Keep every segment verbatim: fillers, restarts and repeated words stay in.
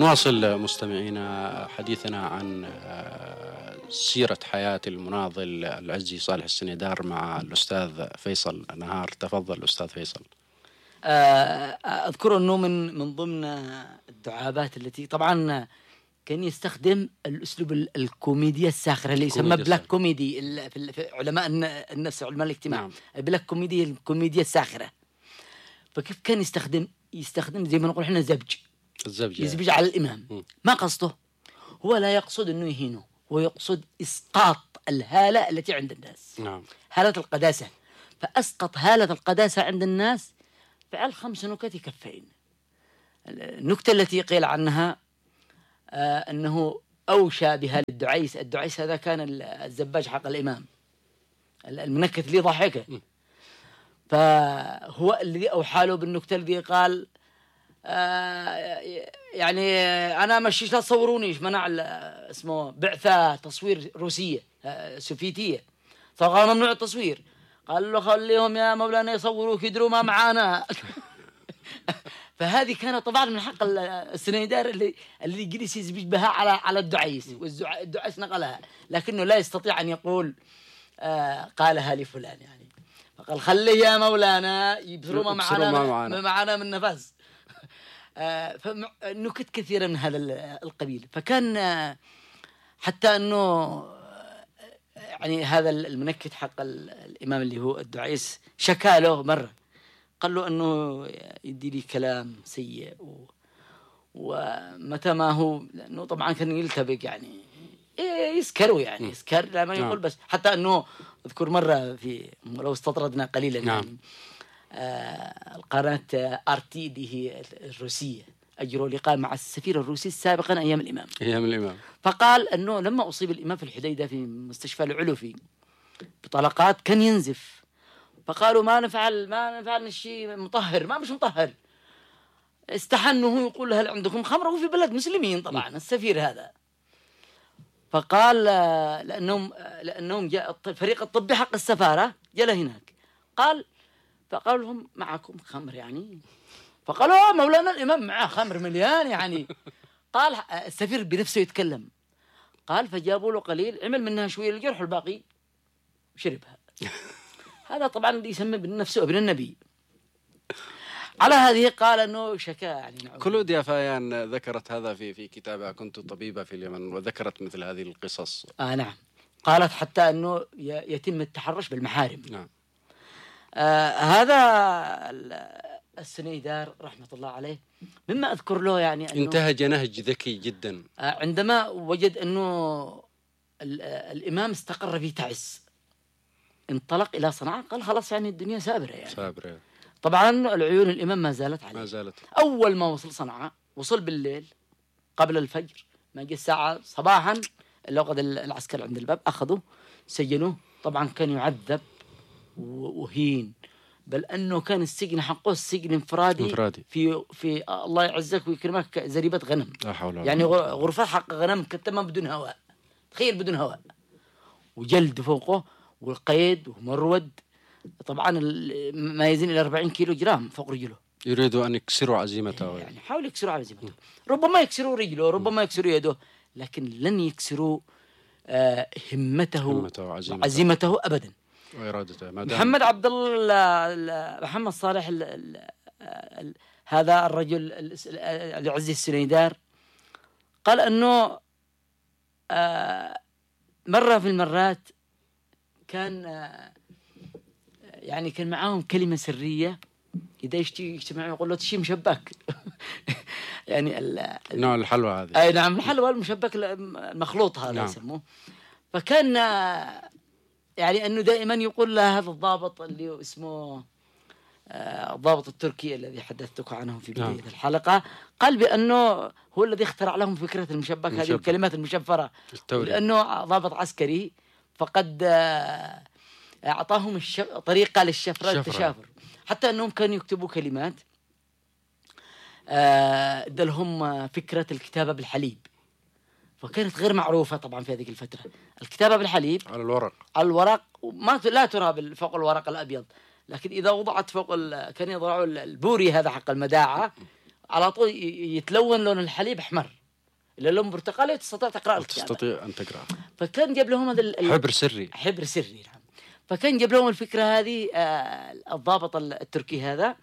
نواصل مستمعينا حديثنا عن سيرة حياة المناضل العزي صالح السنيدار مع الأستاذ فيصل نهار. تفضل أستاذ فيصل. أذكر أنه من من ضمن الدعابات التي طبعا كان يستخدم الأسلوب الكوميديا الساخرة اللي يسمى بلاك كوميدي في علماء النفس علماء الاجتماع. نعم. البلاك كوميدي الكوميديا الساخرة. فكيف كان يستخدم يستخدم زي ما نقول احنا زبج الزبج يزبج على الإمام. م. ما قصده، هو لا يقصد أنه يهينه، هو يقصد إسقاط الهالة التي عند الناس. نعم. هالة القداسة. فأسقط هالة القداسة عند الناس فعل خمس نكت كفين. النكتة التي قيل عنها آه أنه أوشى بها للدعيس. الدعيس هذا كان الزباج حق الإمام المنكت اللي ضحكه، فهو الذي أوحى له بالنكتة الذي قال آه يعني أنا مشيش لا تصورونيش، منع اسمه بعثة تصوير روسية آه سوفيتية، فقال ممنوع التصوير. قال له خليهم يا مولانا يصوروك يدروا ما معانا. فهذه كانت طبعا من حق السنيدار اللي اللي جلس يزبج بها على على الدعيس، والدعيس نقلها، لكنه لا يستطيع أن يقول آه قالها لفلان يعني، فقال خليه يا مولانا يبصروا ما معانا ما معانا من نفس. آه فنكت كثيرة من هذا القبيل. فكان آه حتى أنه يعني هذا المنكت حق الإمام اللي هو الدعيس شكى له مرة، قال له أنه يدي لي كلام سيء و... ومتى ما هو، لأنه طبعا كان يلتبك يعني يسكروا يعني يسكر لما يقول. بس حتى أنه أذكر مرة في لو استطردنا قليلا يعني آه القناة آرتي دي هي الروسية أجروا لقاء مع السفير الروسي السابقا أيام الإمام أيام الإمام فقال أنه لما أصيب الإمام في الحديدة في مستشفى العلوفي بطلقات كان ينزف، فقالوا ما نفعل ما نفعل الشيء مطهر، ما مش مطهر، استحنوا يقول هل عندكم خمر؟ وفي بلد مسلمين طبعا السفير هذا. فقال لأنهم لأنهم جاء الفريق الطبي حق السفارة جاء هناك، قال فقالوا لهم معكم خمر يعني؟ فقالوا مولانا الإمام معه خمر مليان يعني. قال السفير بنفسه يتكلم، قال فجابوا له قليل عمل منها شوية الجرح والباقي شربها. هذا طبعا اللي يسمى بنفسه ابن النبي. على هذه قال انه شكا يعني. كلوديا فايان ذكرت هذا في في كتابها كنت طبيبة في اليمن، وذكرت مثل هذه القصص. آه نعم، قالت حتى انه يتم التحرش بالمحارم. نعم. آه هذا السنيدار رحمة الله عليه مما أذكر له يعني أنه انتهج نهج ذكي جدا. آه عندما وجد أنه الإمام استقر في تعس انطلق إلى صنعاء، قال خلاص يعني الدنيا سابرة يعني. سابرة. طبعا العيون الإمام ما زالت عليه. ما زالت. أول ما وصل صنعاء وصل بالليل قبل الفجر، ما جاء الساعة صباحا إلا وقد العسكر عند الباب أخذوه سجنوه. طبعا كان يعذب وهين، بل أنه كان السجن حقه السجن انفرادي, انفرادي. في في الله يعزك ويكرمك زريبة غنم. لا حول ولا يعني غرفة حق غنم كتمة بدون هواء، تخيل بدون هواء، وجلد فوقه والقيد ومرود. طبعا ما يزين إلى أربعين كيلو جرام فوق رجله. يريدوا أن يكسروا عزيمته. يعني حاولوا يكسروا عزيمته. ربما يكسروا رجله، ربما يكسروا يده، لكن لن يكسروا آه همته, همته وعزيمته. عزيمته أبدا وإرادته. محمد عبد الله محمد صالح ال ال ال هذا الرجل العزي السنيدار قال أنه آه مرة في المرات كان آه يعني كان معاهم كلمة سرية إذا يشتي يجتمعوا يقول له تشي مشبك. يعني نوع الحلوى هذه. أي نعم الحلوى المشبك المخلوط هذا. نعم. يسموه. فكان يعني أنه دائما يقول له هذا الضابط اللي اسمه آه الضابط التركي الذي حدثتك عنه في بداية. نعم. الحلقة، قال بأنه هو الذي اخترع لهم فكرة المشبك. المشبك. هذه الكلمات المشفرة، لأنه ضابط عسكري فقد آه أعطاهم الشف... طريقة للشفرة التشافر، حتى أنهم كانوا يكتبوا كلمات آه دلهم فكرة الكتابة بالحليب، فكانت غير معروفة طبعا في هذه الفترة. الكتابة بالحليب على الورق، على الورق وما لا ترى فوق الورق الأبيض، لكن إذا وضعت فوق ال... كان يضعوا البوري هذا حق المداعة على طول يتلون لون الحليب أحمر، إلا لون برتقالي تستطيع تقرأ الكتاب، تستطيع أن تقرأ. فكان جاب لهم هذا حبر سري، حبر سري نعم. فكان جاب لهم الفكرة هذه آه الضابط التركي هذا،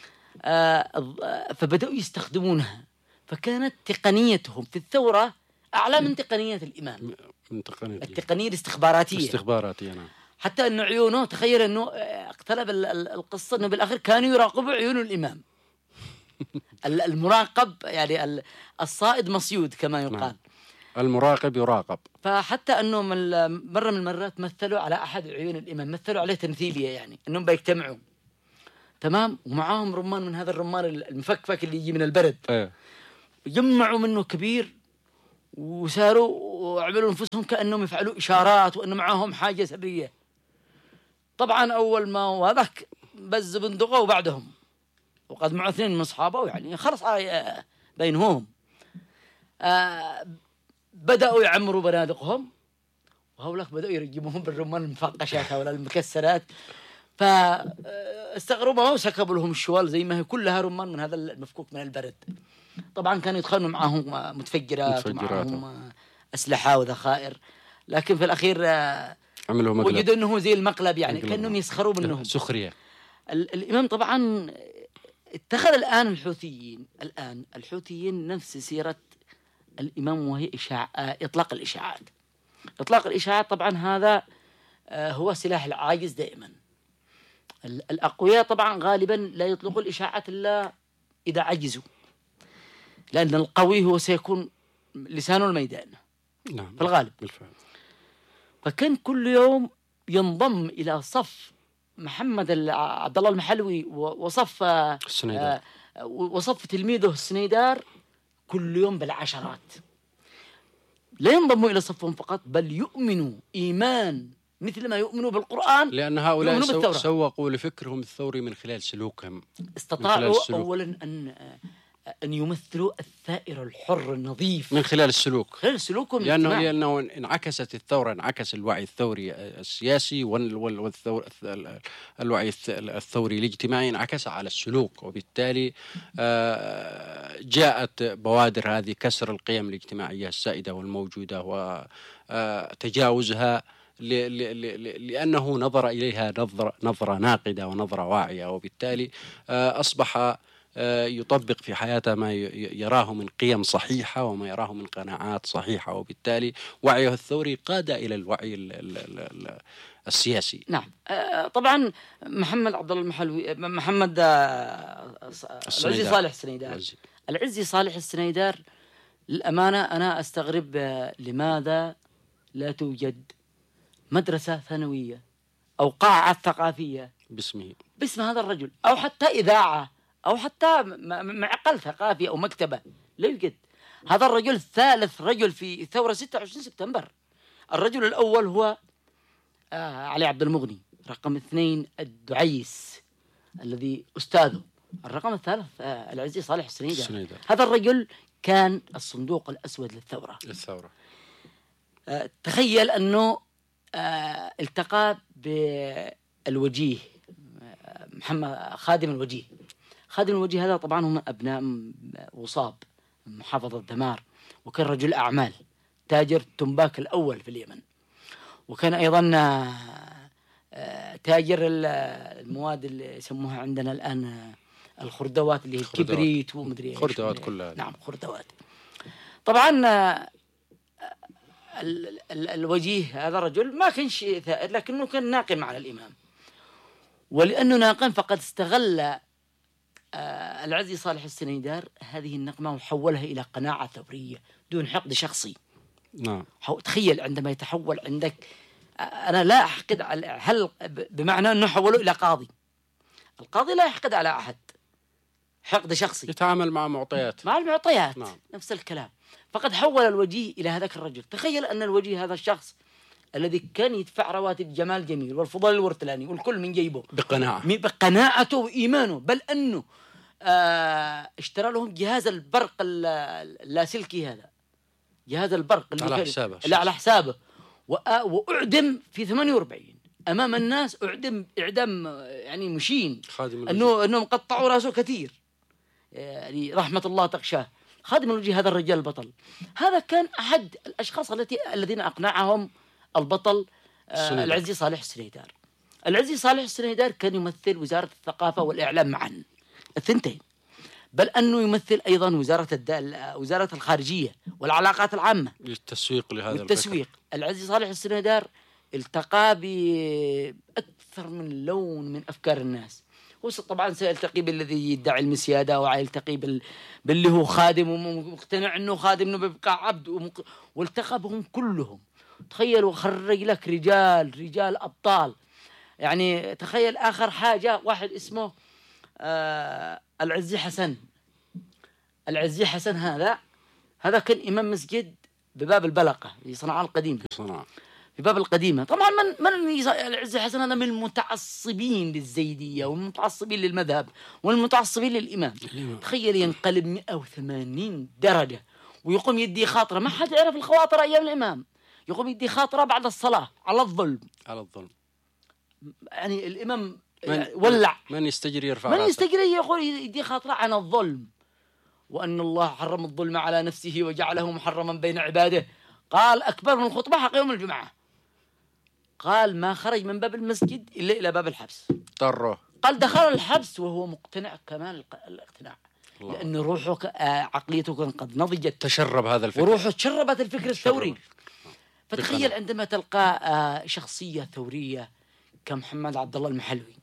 آه فبدأوا يستخدمونها، فكانت تقنيتهم في الثورة أعلى من تقنية الإمام، من تقنية التقنية الاستخباراتية الاستخباراتية نعم. حتى أنه عيونه، تخيل أنه اقتلب القصة أنه بالآخر كانوا يراقبوا عيون الإمام. المراقب يعني الصائد مصيود كما يقال. نعم. المراقب يراقب. فحتى أنه مرة من المرات مثلوا على أحد عيون الإمام، مثلوا عليه تمثيلية، يعني أنهم بيجتمعوا تمام ومعاهم رمان من هذا الرمان المفكفك اللي يجي من البرد، ايه. جمعوا منه كبير وساروا وعملوا أنفسهم كأنهم يفعلوا إشارات وأنه معاهم حاجة سرية. طبعا أول ما وهذاك بز بندقه وبعدهم، وقد معه اثنين من أصحابه يعني خلص آه بينهم، آه بدأوا يعمروا بنادقهم، وهؤلاء بدأوا يرجموهم بالرمان المفقشات ولا المكسرات، فاستغربوا وسكبوا لهم الشوال زي ما هي كلها رمان من هذا المفكوك من البرد. طبعا كانوا يدخلوا معهم متفجرات ومعهم أسلحة وذخائر، لكن في الأخير وجدوا أنه زي المقلب، يعني كأنهم يسخروا منهم سخرية. الإمام طبعا اتخذ الآن الحوثيين الآن الحوثيين نفس سيرة الإمام، وهي إشاع إطلاق الإشاعات. إطلاق الإشاعات طبعا هذا هو سلاح العاجز دائما. الأقوياء طبعا غالبا لا يطلقوا الإشاعات إلا إذا عجزوا، لأن القوي هو سيكون لسانه الميدان. نعم. في الغالب بالفعل. فكان كل يوم ينضم إلى صف محمد عبد الله المحلوي وصف السنيدار وصف تلميذه السنيدار كل يوم بالعشرات. لا ينضموا إلى صفهم فقط، بل يؤمنوا إيمان مثل ما يؤمنوا بالقرآن، لأن هؤلاء سو سوقوا لفكرهم الثوري من خلال سلوكهم. استطاعوا أولا أن أن يمثلوا الثائر الحر النظيف من خلال السلوك، خلال سلوكهم، لأنه لأنه انعكست الثورة، انعكس الوعي الثوري السياسي والثور الوعي الثوري الاجتماعي انعكس على السلوك، وبالتالي جاءت بوادر هذه كسر القيم الاجتماعية السائدة والموجودة وتجاوزها، لأنه نظر إليها نظرة نظرة ناقدة ونظرة واعية، وبالتالي أصبح يطبق في حياته ما يراه من قيم صحيحة وما يراه من قناعات صحيحة، وبالتالي وعيه الثوري قاد إلى الوعي السياسي. نعم. طبعا محمد عبد الله المحلوي، محمد العزي صالح السنيدار العزي صالح السنيدار للأمانة أنا أستغرب لماذا لا توجد مدرسة ثانوية أو قاعة ثقافية باسمه باسم هذا الرجل، أو حتى إذاعة، أو حتى معقل ثقافي أو مكتبة. لا يوجد. هذا الرجل ثالث رجل في ثورة ستة وعشرين سبتمبر. الرجل الأول هو آه علي عبد المغني، رقم اثنين الدعيس الذي أستاذه، الرقم الثالث آه العزي صالح السنيدار. هذا الرجل كان الصندوق الأسود للثورة الثورة. آه تخيل أنه آه التقى بالوجيه محمد خادم الوجيه. خادم الوجيه هذا طبعا هم أبناء وصاب محافظة دمار، وكان رجل أعمال، تاجر تنباك الأول في اليمن، وكان أيضا تاجر المواد اللي يسموها عندنا الآن الخردوات، اللي هي الكبريت ومدري خردوات كلها. نعم خردوات. طبعا ال ال الوجيه هذا الرجل ما كان شيء ثائر، لكنه كان ناقم على الإمام، ولأنه ناقم فقد استغل آه العزي صالح السنيدار هذه النقمة وحولها إلى قناعة ثورية دون حقد شخصي. نعم. تخيل عندما يتحول عندك آه أنا لا أحقد على، هل بمعنى أنه حوله إلى قاضي؟ القاضي لا يحقد على أحد حقد شخصي، يتعامل مع معطيات مع المعطيات. نعم. نفس الكلام. فقد حول الوجيه إلى هذاك الرجل. تخيل أن الوجيه هذا الشخص الذي كان يدفع رواتب جمال جميل والفضل الورتلاني والكل من جيبه بقناعة بقناعته وإيمانه، بل أنه آه اشترى لهم جهاز البرق اللاسلكي، هذا جهاز البرق اللي على حسابه اللي على حسابه وأعدم في ثمانية وأربعين أمام الناس، أعدم إعدام يعني مشين، أنه أنهم قطعوا رأسه كثير، يعني رحمة الله تغشاه، خادم الوجيه هذا الرجال البطل. هذا كان أحد الأشخاص التي الذين أقنعهم البطل آه العزي صالح السنيدار. العزي صالح السنيدار كان يمثل وزارة الثقافة والإعلام معا الثنتين، بل أنه يمثل أيضا وزارة الد... وزارة الخارجية والعلاقات العامة للتسويق لهذا التسويق. العزي صالح السنيدار التقى بأكثر من لون من أفكار الناس. هو طبعا سيلتقي بالذي يدعي المسيادة، ويلتقي بال... باللي هو خادم ومقتنع أنه خادم أنه بيبقى عبد ومق... والتقى بهم كلهم. تخيلوا، خرج لك رجال رجال أبطال. يعني تخيل آخر حاجة واحد اسمه آه العزي حسن. العزي حسن هذا هذا كان إمام مسجد بباب البلقة في صنعاء القديمة. صنعاء في باب القديمة. طبعا من من العزي حسن هذا من المتعصبين للزيدية والمتعصبين للمذهب والمتعصبين للإمام. تخيل ينقلب مئة وثمانين درجة ويقوم يدي خاطرة. ما حد يعرف الخواطر أيام الإمام. يقوم يدي خاطرة بعد الصلاة على الظلم. على الظلم. يعني الإمام من ولع. من يستجري يرفع من راسه. يستجري يقول يدي خاطرة عن الظلم، وأن الله حرم الظلم على نفسه وجعله محرما بين عباده. قال أكبر من الخطبة حق يوم الجمعة. قال ما خرج من باب المسجد إلا إلى باب الحبس. طره. قال دخل الحبس وهو مقتنع كمال الاقتناع، لأن روحه عقليته كان قد نضجت، تشرب هذا الفكر، وروحه تشربت الفكر الثوري. فتخيل عندما تلقى شخصية ثورية كمحمد عبد الله المحلوي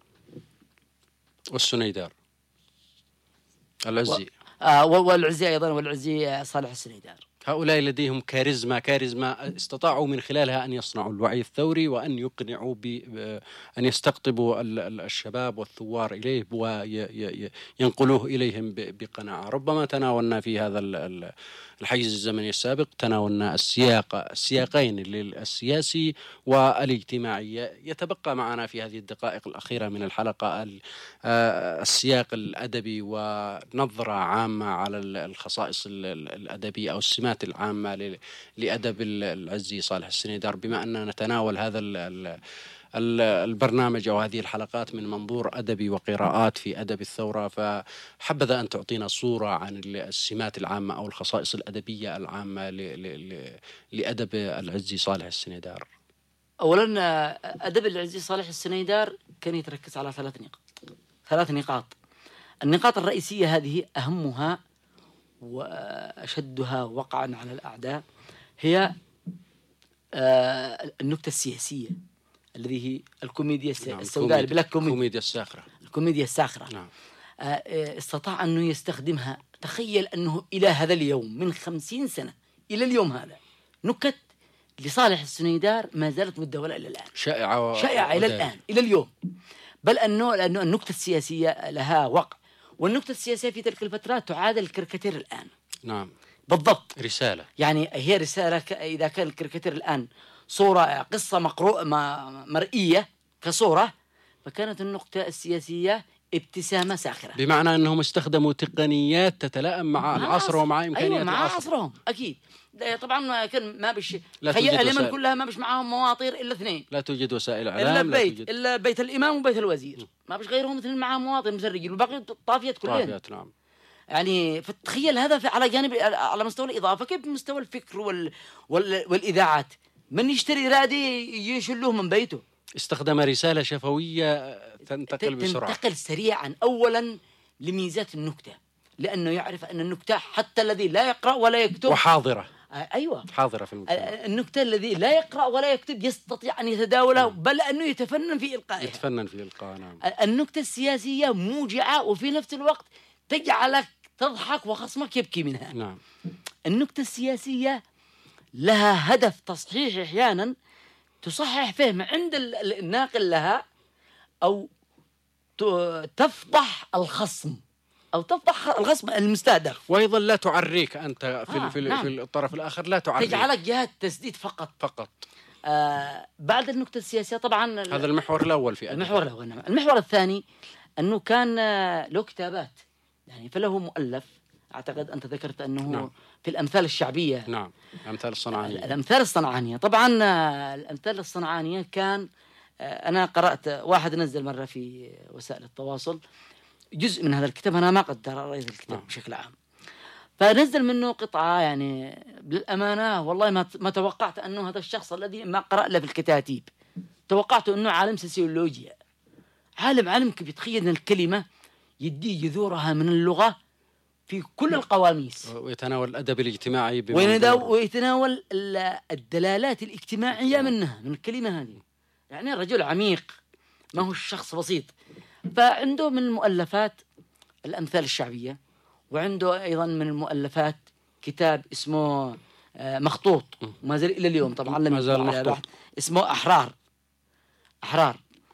والسنيدار العزي و... آه والعزي أيضا، والعزي صالح السنيدار. هؤلاء لديهم كاريزما كاريزما استطاعوا من خلالها أن يصنعوا الوعي الثوري وأن يقنعوا بأن يستقطبوا الشباب والثوار إليه وينقلوه إليهم بقناعة. ربما تناولنا في هذا الحيز الزمني السابق تناولنا السياق السياقين السياسي والاجتماعي. يتبقى معنا في هذه الدقائق الأخيرة من الحلقة السياق الأدبي ونظرة عامة على الخصائص الأدبية أو السمات العامة لأدب العزي صالح السنيدار، بما أننا نتناول هذا البرنامج أو هذه الحلقات من منظور أدبي وقراءات في أدب الثورة. فحبذا أن تعطينا صورة عن السمات العامة أو الخصائص الأدبية العامة لأدب العزي صالح السنيدار. أولا أدب العزي صالح السنيدار كان يتركز على ثلاث نقاط ثلاث نقاط النقاط الرئيسية هذه أهمها وأشدها وقعا على الأعداء هي النكتة السياسية الذي هي الكوميديا نعم السوداء، البلاك كوميديا، الكوميديا الساخرة الكوميديا الساخرة. نعم. استطاع أنه يستخدمها. تخيل أنه إلى هذا اليوم من خمسين سنة إلى اليوم هذا نكت لصالح السنيدار ما زالت متداولة إلى الآن، شائعة شائعة إلى الآن إلى اليوم. بل أنه لأنه النكتة السياسية لها وقع، والنكتة السياسية في تلك الفترة تعادل الكاريكاتير الآن. نعم بالضبط، رسالة. يعني هي رسالة. إذا كان الكاريكاتير الآن صورة قصة مقروءة مرئية كصورة، فكانت النكتة السياسية ابتسامة ساخرة، بمعنى أنهم استخدموا تقنيات تتلائم مع العصر ومع إمكانيات أيوة مع العصر. عصرهم أكيد. طبعا كان ما بش لا تخيل اليمن كلها ما بش معاهم مواطير إلا اثنين، لا توجد وسائل إعلام، إلا بيت إلا بيت الإمام وبيت الوزير، ما بش غيرهم اثنين معاهم مواطن مسرجين والباقي طافيات كلهم. طافيات نعم. يعني فتخيل هذا على جانب على مستوى الإضافة، كيف مستوى الفكر وال... وال... والإذاعات. من يشتري رادي يشلوه من بيته. استخدم رسالة شفوية تنتقل بسرعة، تنتقل سريعا. أولا لميزات النكتة، لأنه يعرف أن النكتة حتى الذي لا يقرأ ولا يكتب وحاضرة. أيوة حاضرة في المجتمع. النكتة الذي لا يقرأ ولا يكتب يستطيع أن يتداولها، بل أنه يتفنن في إلقائها. يتفنن في إلقائها نعم. النكتة السياسية موجعة وفي نفس الوقت تجعلك تضحك وخصمك يبكي منها. نعم. النكتة السياسية لها هدف تصحيح، أحيانا تصحح فهم عند الناقل لها، أو تفضح الخصم أو تفضح الخصم المستهدف، وأيضا لا تعريك أنت في, آه في, نعم. في الطرف الآخر، لا تعريك، تجعلك جهة تسديد فقط فقط. آه بعد النكتة السياسية طبعا هذا المحور الأول في أدب. المحور الأول. نعم. المحور الثاني أنه كان له كتابات، يعني فله مؤلف. أعتقد أنت ذكرت أنه نعم. في الأمثال الشعبية. نعم. الأمثال الصنعانية. الأمثال الصنعانية طبعا. الأمثال الصنعانية كان أنا قرأت، واحد نزل مرة في وسائل التواصل جزء من هذا الكتاب، أنا ما قد رأيت الكتاب بشكل عام، فنزل منه قطعة يعني بالأمانة والله ما ما توقعت أنه هذا الشخص الذي ما قرأ له في الكتاتيب، توقعت أنه عالم سوسيولوجيا، عالم عالم كيف يتخيل أن الكلمة يدي جذورها من اللغة في كل القواميس، ويتناول الأدب الاجتماعي ويتناول الدلالات الاجتماعية منها، من الكلمة هذه. يعني رجل عميق، ما هو الشخص بسيط. فعنده من المؤلفات الأمثال الشعبية، وعنده أيضا من المؤلفات كتاب اسمه مخطوط، وما زال إلى اليوم طبعا لم يزال مخطوط، اسمه أحرار أحرار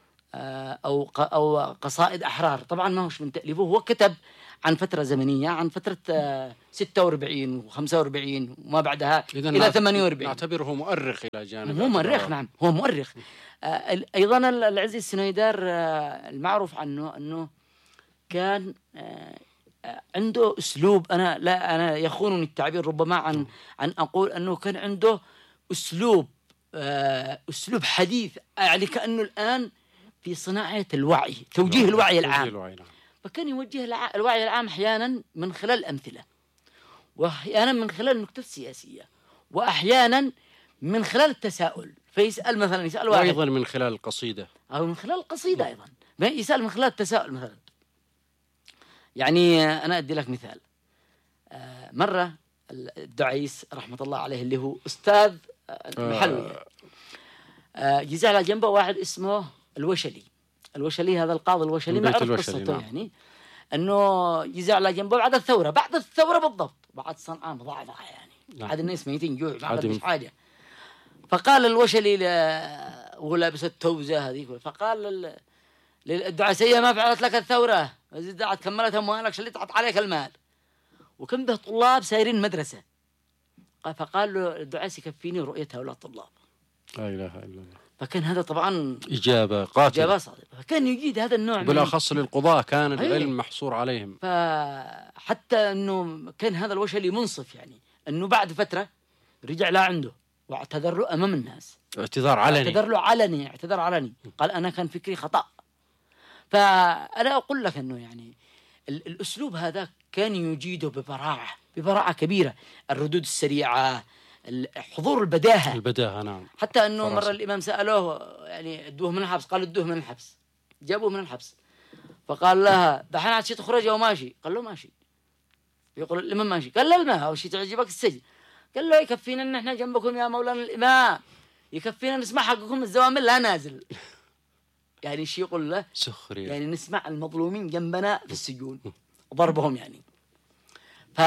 أو أو قصائد أحرار. طبعا ما هوش من تأليفه، هو كتب عن فترة زمنية، عن فترة ستة وأربعين وخمسة وأربعين وما بعدها إلى ثمانية وأربعين. نعتبره مؤرخ إلى جانب. هو مؤرخ، نعم هو مؤرخ. آه أيضا العزيز السنيدار آه المعروف عنه أنه كان آه عنده أسلوب، أنا لا أنا يخونني التعبير ربما عن عن أقول أنه كان عنده أسلوب آه أسلوب حديث، يعني كأنه الآن في صناعة الوعي، توجيه الوعي العام. فكان يوجه الوعي العام أحيانا من خلال الأمثلة، وأحيانا من خلال النكتة السياسية، وأحيانا من خلال التساؤل، فيسأل مثلا يسأل واحد، وأيضا من خلال القصيدة، أو من خلال القصيدة أيضا يسأل من خلال التساؤل. مثلا يعني أنا أدي لك مثال، مرة الدعيس رحمة الله عليه اللي هو أستاذ المحلوية يجي على جنبه واحد اسمه الوشلي. الوشلي هذا القاضي الوشلي معروف قصته، نعم. يعني أنه يجي على جنبه بعد الثورة، بعد الثورة بالضبط، بعد صنعاء مضاعضة يعني، نعم. بعد الناس ميتين جوع، بعد مش حاجة. فقال الوشلي ولابس التوزة هذيك، فقال للدعسية ما فعلت لك الثورة، زدت كملت أموالك شلت عليك المال، وكم به طلاب سايرين مدرسة. فقال له الدعاس يكفيني رؤية هؤلاء الطلاب. لا إله إلا الله. فكان هذا طبعا إجابة قاتلة، إجابة صادقة. فكان يجيد هذا النوع، بالأخص للقضاة كان العلم محصور عليهم. فحتى أنه كان هذا الوشلي منصف، يعني أنه بعد فترة رجع لا عنده واعتذر له أمام الناس، اعتذار علني، اعتذر له علني اعتذر علني قال أنا كان فكري خطأ. فأنا أقول لك أنه يعني الأسلوب هذا كان يجيده ببراعة ببراعة كبيرة، الردود السريعة، حضور البداهة البداهة نعم. حتى أنه مرة الإمام سألوه يعني ادوه من الحبس، قال ادوه من الحبس، جابوه من الحبس، فقال لها دحين عاد شي تخرج أو ماشي؟ قال له ماشي. يقول الإمام ماشي، قال له ما أو شي تعجبك السجن؟ قال له يكفينا أن احنا جنبكم يا مولانا الإمام، يكفينا نسمع حقكم الزوامل لا نازل. يعني شي يقول له سخرية، يعني نسمع المظلومين جنبنا في السجون ضربهم، يعني ف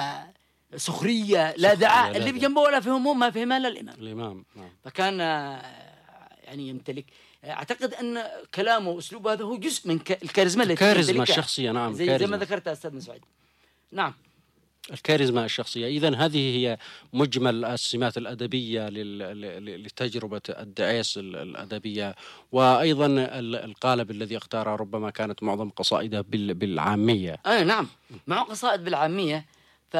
سخرية لا دعاء، اللي بجنبه ولا فهمه ما فهمها إلا الإمام الإمام نعم. فكان يعني يمتلك، أعتقد أن كلامه وأسلوبه هذا هو جزء من الكاريزما التي الكاريزما الشخصية، نعم زي, زي ما ذكرت أستاذ مسعود. نعم الكاريزما الشخصية. إذن هذه هي مجمل السمات الأدبية لتجربة الدعيس الأدبية، وأيضا القالب الذي اختاره ربما كانت معظم قصائده بالعامية. أي نعم، مع قصائد بالعامية، ف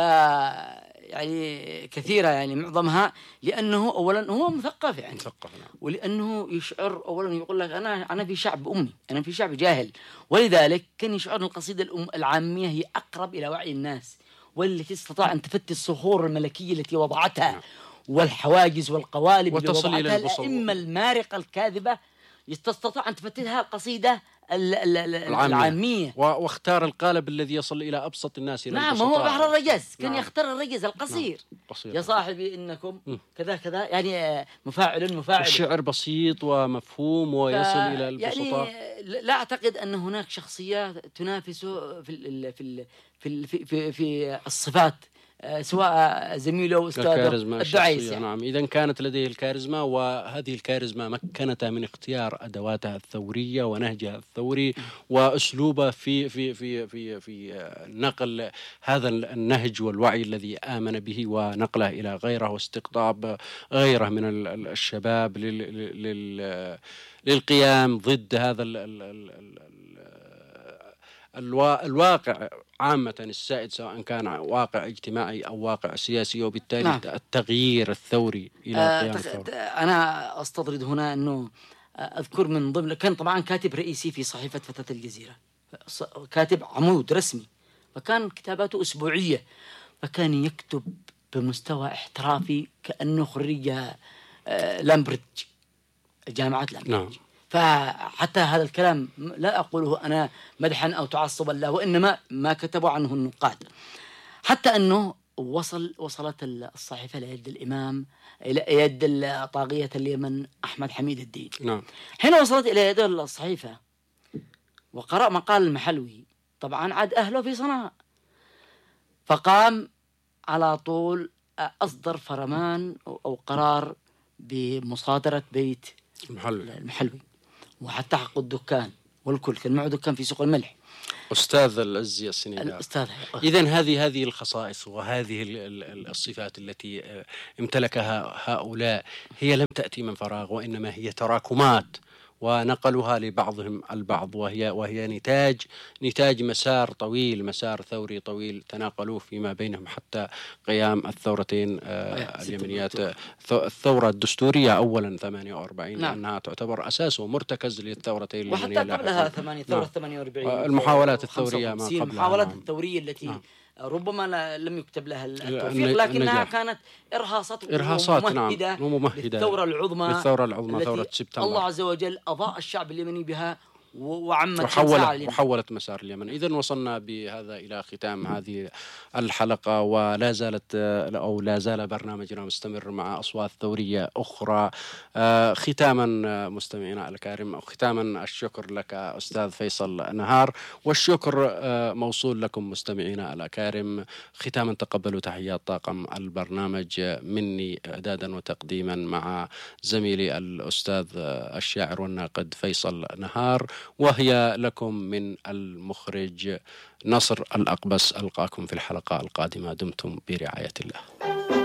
يعني كثيرة، يعني معظمها لأنه أولا هو مثقف، يعني مثقف نعم. ولأنه يشعر أولا يقول لك أنا أنا في شعب أمي، أنا في شعب جاهل، ولذلك كان يشعر أن القصيدة الأم العامية هي أقرب إلى وعي الناس، والتي استطاع أن تفتي الصخور الملكية التي وضعتها، والحواجز والقوالب اللي وضعتها الأئمة المارقة الكاذبة، تستطيع أن تفتتها القصيدة العامية. العامية. واختار القالب الذي يصل إلى أبسط الناس. نعم هو بحر الرجز، كان نعم. يختار الرجز القصير. نعم. يا صاحبي إنكم م. كذا كذا، يعني مفاعل مفاعل. الشعر بسيط ومفهوم ويصل ف... إلى البسطاء. يعني لا أعتقد أن هناك شخصيات تنافسه في ال في ال في ال في, في, في الصفات، سواء زميله واستاذه الدعيس يعني. نعم إذا كانت لديه الكاريزما، وهذه الكاريزما مكنته من اختيار أدواتها الثورية ونهجها الثوري وأسلوبه في في في في في نقل هذا النهج والوعي الذي آمن به ونقله إلى غيره، واستقطاب غيره من الشباب لل للقيام ضد هذا الواقع عامة السائد، سواء كان واقع اجتماعي أو واقع سياسي، وبالتالي نعم. التغيير الثوري إلى آه قيام الثورة. أنا أستطرد هنا أنه أذكر من ضمن، كان طبعا كاتب رئيسي في صحيفة فتاة الجزيرة، كاتب عمود رسمي، فكان كتاباته أسبوعية، فكان يكتب بمستوى احترافي كأنه خريج لامبريدج، جامعة لامبريدج. نعم. فحتى هذا الكلام لا أقوله أنا مدحا أو تعصبا له، وإنما ما كتبوا عنه النقاد. حتى أنه وصل وصلت الصحيفة ليد الإمام، إلى يد طاغية اليمن أحمد حميد الدين. نعم. حين وصلت إلى يد الصحيفة وقرأ مقال المحلوي، طبعا عاد أهله في صنعاء، فقام على طول أصدر فرمان أو قرار بمصادرة بيت المحلوي, المحلوي وحتى حق الدكان والكل، كان معه دكان في سوق الملح. أستاذ العزي السنيدار. الأستاذ. إذن هذه هذه الخصائص وهذه الصفات التي امتلكها هؤلاء هي لم تأتي من فراغ، وإنما هي تراكمات ونقلها لبعضهم البعض، وهي وهي نتاج نتاج مسار طويل، مسار ثوري طويل تناقلوه فيما بينهم حتى قيام الثورتين اليمنيات. الثورة الدستورية أولا ثمانية وأربعين، نعم. لأنها تعتبر أساس ومرتكز للثورتين اليمنية، وحتى قبلها ثمانية ثورة ثمانية وأربعين، المحاولات الثورية ما قبلها، المحاولات نعم. الثورية التي نعم. ربما لم يكتب لها التوفيق، لكنها النجاح. كانت إرهاصات إرهاصات وممهدة, نعم. وممهدة للثورة العظمى للثورة العظمى ثورة سبتمبر. الله عز وجل أضاء الشعب اليمني بها وعمت وحولت وحولت مسار اليمن. إذن وصلنا بهذا إلى ختام هذه الحلقة، ولا زالت أو لا زال برنامجنا مستمر مع أصوات ثورية أخرى. ختاما مستمعينا الكرام، ختاما الشكر لك أستاذ فيصل نهار، والشكر موصول لكم مستمعينا الأكارم. ختاما تقبلوا تحيات طاقم البرنامج مني إعدادا وتقديما مع زميلي الأستاذ الشاعر والناقد فيصل نهار، وهي لكم من المخرج نصر الأقبس. ألقاكم في الحلقة القادمة، دمتم برعاية الله.